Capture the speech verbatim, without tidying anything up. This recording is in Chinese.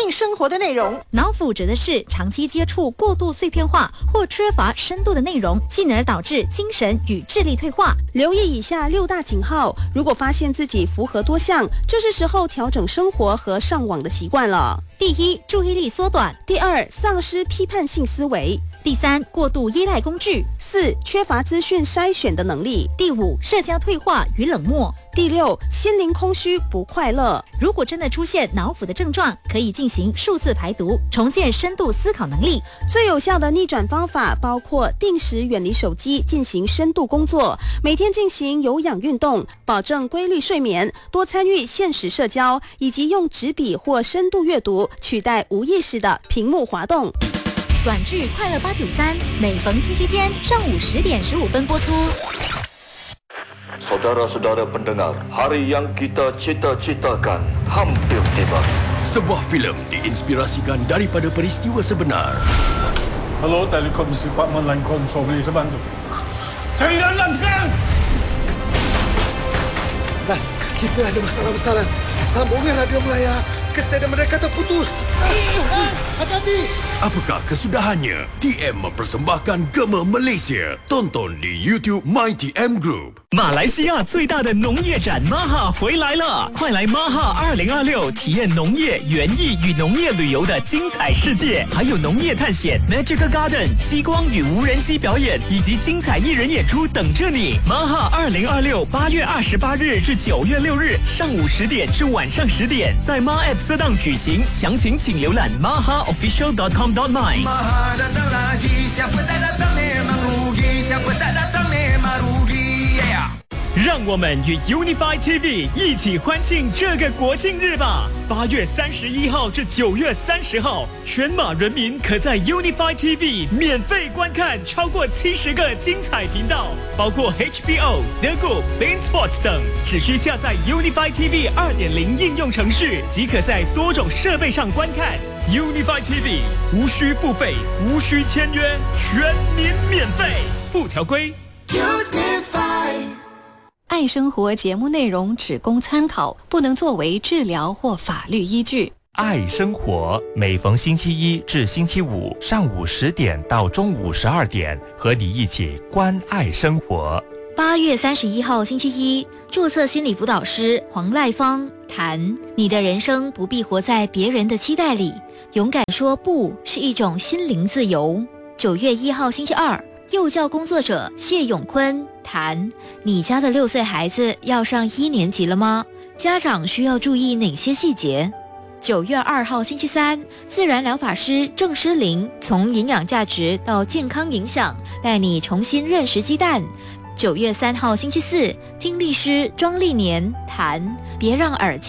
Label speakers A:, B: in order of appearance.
A: 应生活的内容。
B: 脑腐指的是长期接触过度碎片化或缺乏深度的内容，进而导致精神与智力退化。
C: 留意以下六大警号，如果发现自己符合多项，这是时候调整生活和上网的习惯了。
B: 第一，注意力缩短；
C: 第二，丧失批判性思维；
B: 第三，过度依赖工具；
C: 四，缺乏资讯筛选的能力；
B: 第五，社交退化与冷漠；
C: 第六，心灵空虚不快乐。
B: 如果真的出现脑腐的症状，可以进行数字排毒，重建深度思考能力。
C: 最有效的逆转方法包括定时远离手机，进行深度工作，每天进行有氧运动，保证规律睡眠，多参与现实社交，以及用纸笔或深度阅读取代无意识的屏幕滑动。
B: 短剧《快乐八九三》每逢星期天上午十点十五分播出。
D: Saudara-saudara pendengar, hari yang kita cita-citakan hampir tiba.
E: Sebuah filem diinspirasikan daripada peristiwa sebenar.
F: Hello, Telekom Department Line Control, boleh saya bantu? Cari Lan sekarang!
G: Lan, kita ada masalah besar, Lan. Sambungan radio Melaya ke stadium mereka terputus.
F: Hati-hati!
E: Apakah kesudahannya? T M mempersembahkan Gema Malaysia. Tonton di YouTube My T M Group。
H: 马来西亚最大的农业展 Maha 回来了，快来 Maha 二零二六体验农业、园艺与农业旅游的精彩世界，还有农业探险、Magical Garden、激光与无人机表演以及精彩艺人演出等着你。Maha 二零二六八月二十八日至九月六日上午十点至晚上十点，在 Ma App 色档举行，详情请浏览 maha official dot com dot my。Maha datang lagi, siapa tak datang memang rugi, siapa tak datang memang rugi。让我们与 Unify T V 一起欢庆这个国庆日吧！八月三十一号至九月三十号，全马人民可在 Unify T V 免费观看超过七十个精彩频道，包括 H B O、The Good、Bein Sports 等。只需下载 Unify T V 二点零 应用程序，即可在多种设备上观看。Unify T V 无需付费，无需签约，全民免费，附条规。Unify。
I: 爱生活节目内容只供参考，不能作为治疗或法律依据。
J: 爱生活每逢星期一至星期五上午十点到中午十二点，和你一起关爱生活。
B: 八月三十一号星期一，注册心理辅导师黄赖芳谈：你的人生不必活在别人的期待里，勇敢说不是一种心灵自由。九月一号星期二，幼教工作者谢永坤谈：你家的六岁孩子要上一年级了吗？家长需要注意哪些细节？九月二号星期三，自然疗法师郑诗玲从营养价值到健康影响，带你重新认识鸡蛋。九月三号星期四，听力师庄丽年谈：别让耳机